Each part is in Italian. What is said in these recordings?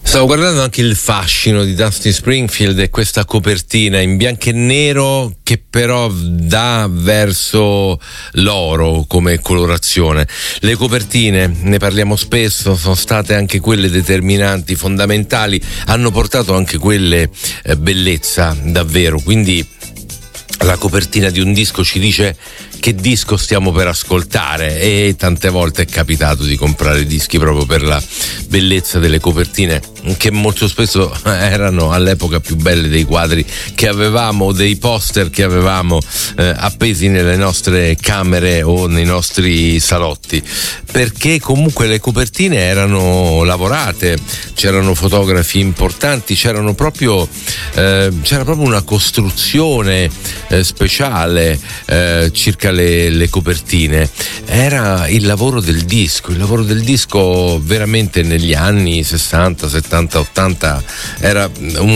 Stavo guardando anche il fascino di Dusty Springfield e questa copertina in bianco e nero che però dà verso l'oro come colorazione. Le copertine, ne parliamo spesso, sono state anche quelle determinanti, fondamentali, hanno portato anche quelle bellezza davvero, quindi la copertina di un disco ci dice che disco stiamo per ascoltare e tante volte è capitato di comprare dischi proprio per la bellezza delle copertine, che molto spesso erano all'epoca più belle dei quadri che avevamo, dei poster che avevamo appesi nelle nostre camere o nei nostri salotti, perché comunque le copertine erano lavorate, c'erano fotografi importanti, c'era proprio una costruzione speciale circa le copertine. Era il lavoro del disco veramente negli anni 60, 70, 80 era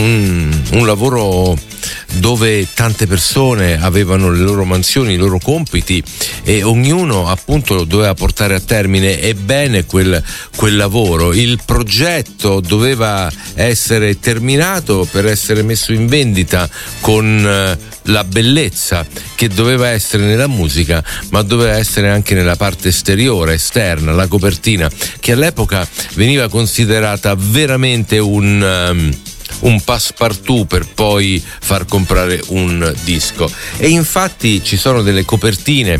un lavoro dove tante persone avevano le loro mansioni, i loro compiti e ognuno appunto doveva portare a termine e bene quel lavoro. Il progetto doveva essere terminato per essere messo in vendita con la bellezza che doveva essere nella musica, ma doveva essere anche nella parte esteriore, esterna, la copertina, che all'epoca veniva considerata veramente un passepartout per poi far comprare un disco. E infatti ci sono delle copertine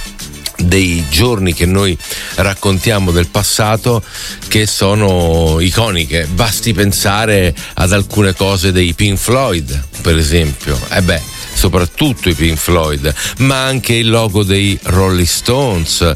dei giorni che noi raccontiamo del passato che sono iconiche. Basti pensare ad alcune cose dei Pink Floyd, per esempio. Soprattutto i Pink Floyd, ma anche il logo dei Rolling Stones,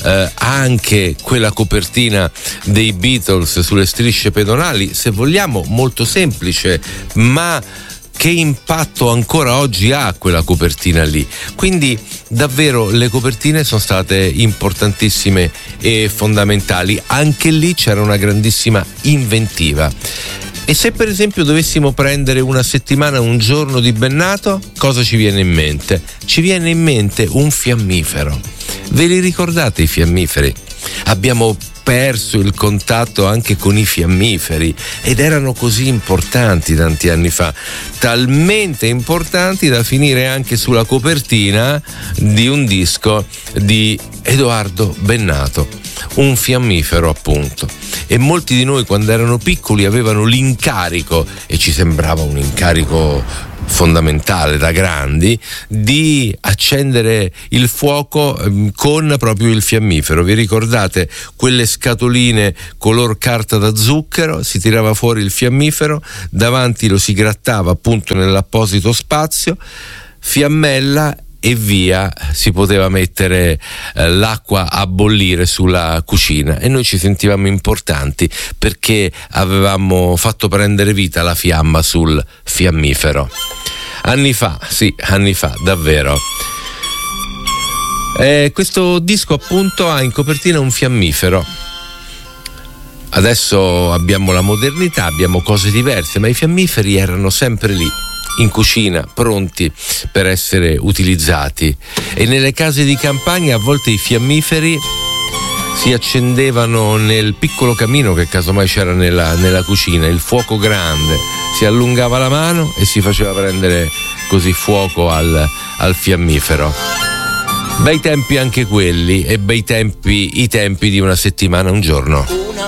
anche quella copertina dei Beatles sulle strisce pedonali, se vogliamo molto semplice, ma che impatto ancora oggi ha quella copertina lì. Quindi davvero le copertine sono state importantissime e fondamentali. Anche lì c'era una grandissima inventiva. E se per esempio dovessimo prendere una settimana, un giorno di Bennato, cosa ci viene in mente? Ci viene in mente un fiammifero. Ve li ricordate i fiammiferi? Abbiamo perso il contatto anche con i fiammiferi ed erano così importanti tanti anni fa, talmente importanti da finire anche sulla copertina di un disco di Edoardo Bennato, un fiammifero appunto. E molti di noi quando erano piccoli avevano l'incarico, e ci sembrava un incarico fondamentale da grandi, di accendere il fuoco con proprio il fiammifero. Vi ricordate quelle scatoline color carta da zucchero? Si tirava fuori il fiammifero, davanti lo si grattava appunto nell'apposito spazio, fiammella e via, si poteva mettere l'acqua a bollire sulla cucina e noi ci sentivamo importanti perché avevamo fatto prendere vita alla fiamma sul fiammifero. Anni fa, davvero. Questo disco appunto ha in copertina un fiammifero. Adesso abbiamo la modernità, abbiamo cose diverse, ma i fiammiferi erano sempre lì, in cucina, pronti per essere utilizzati. E nelle case di campagna a volte i fiammiferi si accendevano nel piccolo camino che casomai c'era nella cucina, il fuoco grande, si allungava la mano e si faceva prendere così fuoco al fiammifero. Bei tempi anche quelli, e bei tempi i tempi di una settimana, un giorno.